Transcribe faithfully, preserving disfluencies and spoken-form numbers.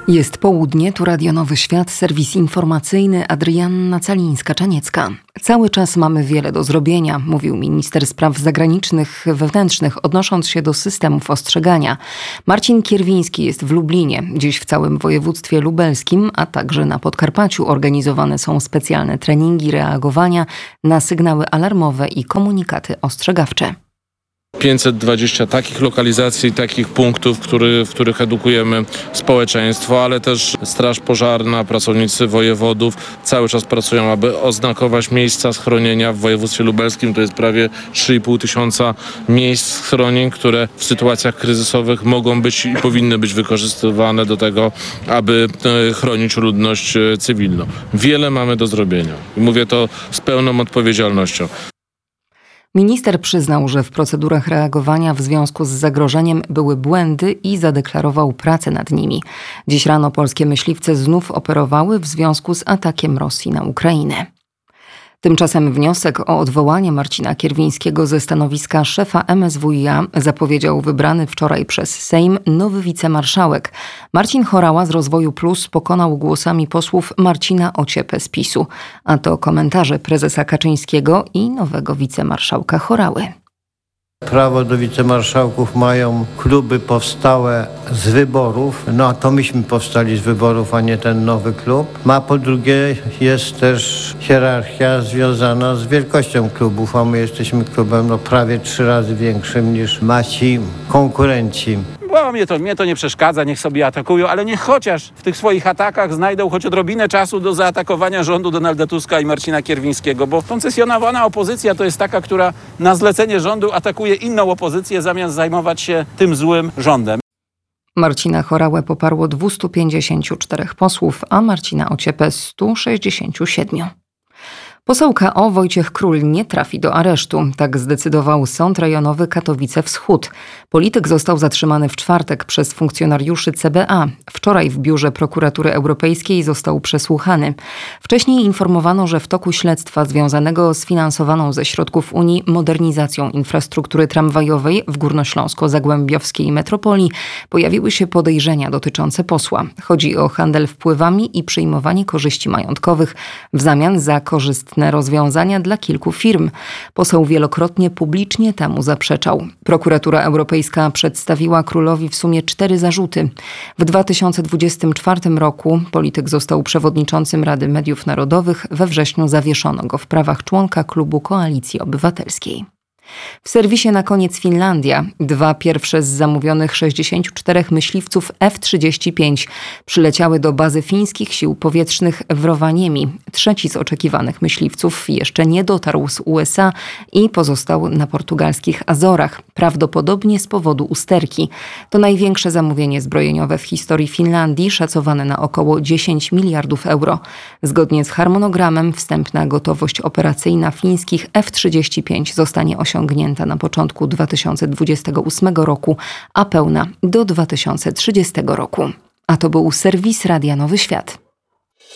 Jest południe, tu Radio Nowy Świat, serwis informacyjny, Adrianna Calińska-Czaniecka. Cały czas mamy wiele do zrobienia, mówił minister spraw zagranicznych wewnętrznych, odnosząc się do systemów ostrzegania. Marcin Kierwiński jest w Lublinie. Dziś w całym województwie lubelskim, a także na Podkarpaciu organizowane są specjalne treningi reagowania na sygnały alarmowe i komunikaty ostrzegawcze. pięćset dwadzieścia takich lokalizacji, takich punktów, który, w których edukujemy społeczeństwo, ale też Straż Pożarna, pracownicy wojewodów cały czas pracują, aby oznakować miejsca schronienia. W województwie lubelskim to jest prawie trzy i pół tysiąca miejsc schronień, które w sytuacjach kryzysowych mogą być i powinny być wykorzystywane do tego, aby chronić ludność cywilną. Wiele mamy do zrobienia i mówię to z pełną odpowiedzialnością. Minister przyznał, że w procedurach reagowania w związku z zagrożeniem były błędy i zadeklarował pracę nad nimi. Dziś rano polskie myśliwce znów operowały w związku z atakiem Rosji na Ukrainę. Tymczasem wniosek o odwołanie Marcina Kierwińskiego ze stanowiska szefa M S W i A zapowiedział wybrany wczoraj przez Sejm nowy wicemarszałek. Marcin Horała z Rozwoju Plus pokonał głosami posłów Marcina Ociepę z PiSu. A to komentarze prezesa Kaczyńskiego i nowego wicemarszałka Horały. Prawo do wicemarszałków mają kluby powstałe z wyborów, no a to myśmy powstali z wyborów, a nie ten nowy klub. A po drugie jest też hierarchia związana z wielkością klubów, a my jesteśmy klubem no, prawie trzy razy większym niż nasi konkurenci. Bo mnie to, mnie to nie przeszkadza, niech sobie atakują, ale niech chociaż w tych swoich atakach znajdą choć odrobinę czasu do zaatakowania rządu Donalda Tuska i Marcina Kierwińskiego, bo koncesjonowana opozycja to jest taka, która na zlecenie rządu atakuje inną opozycję zamiast zajmować się tym złym rządem. Marcina Horałę poparło dwieście pięćdziesiąt cztery posłów, a Marcina Ociepę sto sześćdziesiąt siedem. Poseł K O Wojciech Król nie trafi do aresztu. Tak zdecydował Sąd Rejonowy Katowice Wschód. Polityk został zatrzymany w czwartek przez funkcjonariuszy C B A. Wczoraj w biurze Prokuratury Europejskiej został przesłuchany. Wcześniej informowano, że w toku śledztwa związanego z finansowaną ze środków Unii modernizacją infrastruktury tramwajowej w górnośląsko-zagłębiowskiej metropolii pojawiły się podejrzenia dotyczące posła. Chodzi o handel wpływami i przyjmowanie korzyści majątkowych w zamian za korzystne rozwiązania dla kilku firm. Poseł wielokrotnie publicznie temu zaprzeczał. Prokuratura Europejska przedstawiła Królowi w sumie cztery zarzuty. W dwa tysiące dwudziestym czwartym roku polityk został przewodniczącym Rady Mediów Narodowych. We wrześniu zawieszono go w prawach członka klubu Koalicji Obywatelskiej. W serwisie na koniec Finlandia. Dwa pierwsze z zamówionych sześćdziesięciu czterech myśliwców F trzydzieści pięć przyleciały do bazy fińskich sił powietrznych w Rovaniemi. Trzeci z oczekiwanych myśliwców jeszcze nie dotarł z U S A i pozostał na portugalskich Azorach, prawdopodobnie z powodu usterki. To największe zamówienie zbrojeniowe w historii Finlandii, szacowane na około dziesięć miliardów euro. Zgodnie z harmonogramem wstępna gotowość operacyjna fińskich F trzydzieści pięć zostanie osiągnięta na początku dwa tysiące dwudziestego ósmego roku, a pełna do dwa tysiące trzydziestego roku. A to był serwis Radia Nowy Świat.